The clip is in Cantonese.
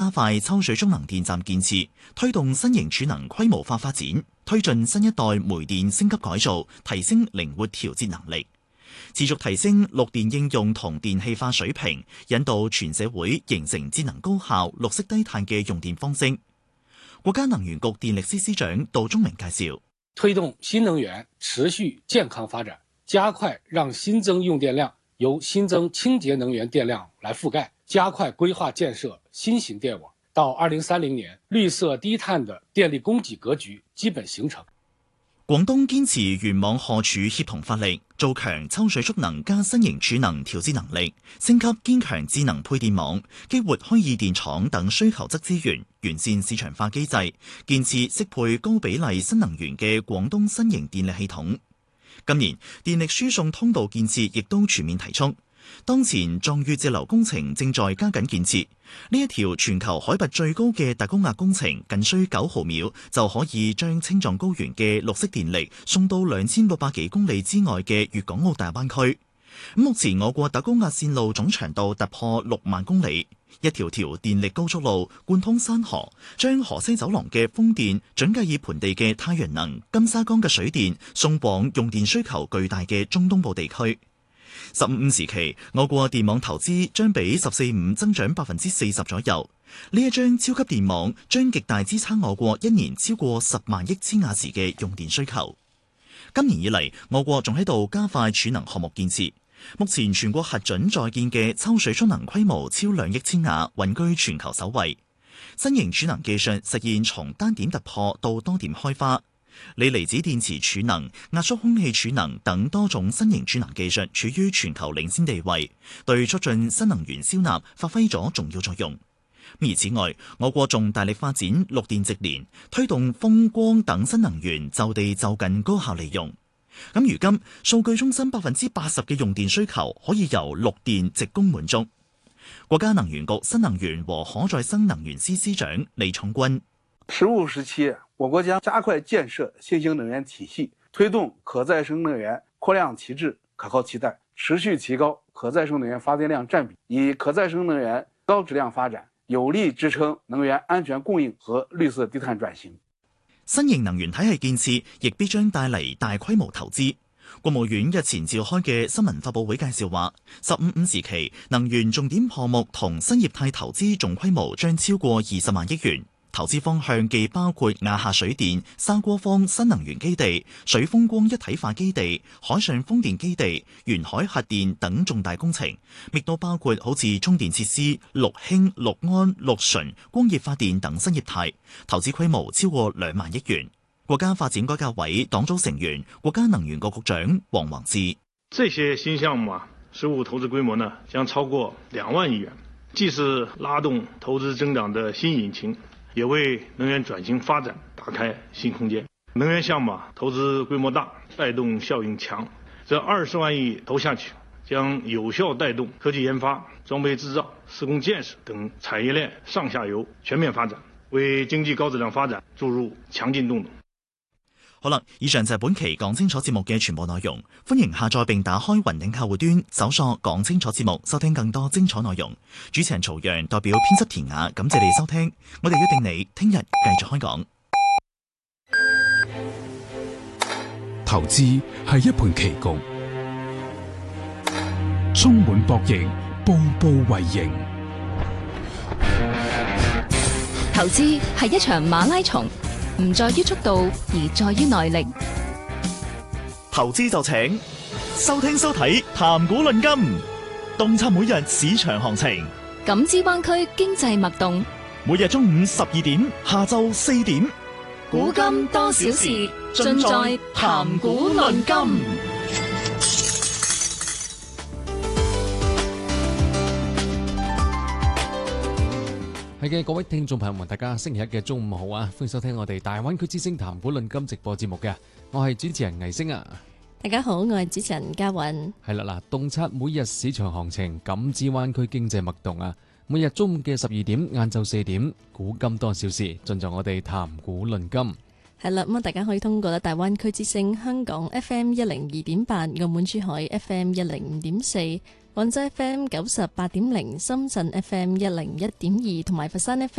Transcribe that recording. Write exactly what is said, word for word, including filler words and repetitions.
加快抽水蓄能電站建設，推動新型儲能規模化發展，推進新一代煤電升級改造，提升靈活調節能力，持續提升綠電應用同電氣化水平，引導全社會形成節能高效、綠色低碳嘅用電方式。國家能源局電力司司長杜忠明介紹， 推動新能源持續健康發展，加快讓新增用電量由新增清潔能源電量來覆蓋，加快規劃建設新型電網。到二零三零年，綠色低碳的電力供給格局基本形成。 廣東堅持原網荷儲協同發力，做強抽水蓄能加新型儲能調節能力，升級堅強智能配電網，激活虛擬電廠等需求側資源，完善市場化機制，建設適配高比例新能源嘅廣東新型電力系統。今年電力輸送通道建設亦都全面提速。當前壯越截流工程正在加緊建設，呢一條全球海拔最高嘅大高壓工程，僅需九毫秒就可以將青藏高原嘅綠色電力送到兩千六百幾公里之外嘅粵港澳大灣區。目前我國大高壓線路總長度突破六萬公里，一條條電力高速路貫通山河，將河西走廊嘅風電、準格爾盆地嘅太陽能、金沙江嘅水電送往用電需求巨大嘅中東部地區。十五五時期，我國電網投資將比十四五增長百分之四十左右。呢一張超級電網將極大支撐我國一年超過十萬億千瓦時嘅用電需求。今年以嚟，我國仲喺度加快儲能項目建設。目前全國核准在建嘅抽水蓄能規模超兩億千瓦，穩居全球首位。新型儲能技術實現從單點突破到多點開花。鋰離子電池儲能、壓縮空氣儲能等多種新型儲能技術處於全球領先地位，對促進新能源銷納發揮咗重要作用。而此外，我國仲大力發展綠電直連，推動風光等新能源就地就近高效利用。咁如今，數據中心百分之八十嘅用電需求可以由綠電直供滿足。國家能源局新能源和可再生能源司司長李重軍： 十五時期，我國將加快建設新型能源體系，推動可再生能源擴量提質、可靠替代，持續提高可再生能源發電量佔比，以可再生能源高質量發展，有力支撐能源安全供應和綠色低碳轉型。 新型能源體系建設亦必將帶嚟大規模投資。國務院日前召開嘅新聞發佈會介紹話，十五五時期能源重點項目同新業態投資總規模將超過二十萬億元。投資方向既包括亞夏水電、沙鍋坊新能源基地、水風光一體化基地、海上風電基地、沿海核電等重大工程，亦都包括好似充電設施、綠氫、綠安、綠純、光熱發電等新業態，投資規模超過兩萬億元。國家發展改革委黨組成員、國家能源局局長黃宏志： 這些新項目啊，實務投資規模呢將超過兩萬億元，既是拉動投資增長的新引擎，也為能源轉型發展打開新空間。能源項目啊，投資規模大，帶動效應強，這二十萬億投下去，將有效帶動科技研發、裝備製造、施工建設等產業鏈上下游全面發展，為經濟高質量發展注入強勁動能。 好啦，以上就係本期講清楚節目嘅全部內容。歡迎下載並打開雲頂客戶端，搜索講清楚節目，收聽更多精彩內容。主持人曹陽代表編輯田雅，感謝你收聽。我哋約定你聽日繼續開講。 投資係一盤棋局，充滿博弈，步步為營。 投資係一場馬拉松，唔在於速度，而在於耐力。 投資就請收聽收睇談股論金，洞察每日市場行情， 感知灣區經濟脈動。 每日中午十二點，下晝四點， 股金多少事，盡在談股論金。 係嘅，各位聽眾朋友們，大家星期一嘅中午好啊！歡迎收聽我哋大灣區之聲談股論金直播節目嘅，我係主持人魏星啊！ 大家好，我係主持人嘉韻。 係啦，嗱，洞察每日市場行情，感知灣區經濟脈動啊！每日中午嘅十二點，晏晝四點，股金多少事，盡在我哋談股論金。 係啦，咁啊，大家可以通過咧大灣區之聲香港 F M 一零二點八、澳門珠海 F M 一零五點四、廣州 F M 九十八點零、深圳 F M 一零一點二同埋佛山 F M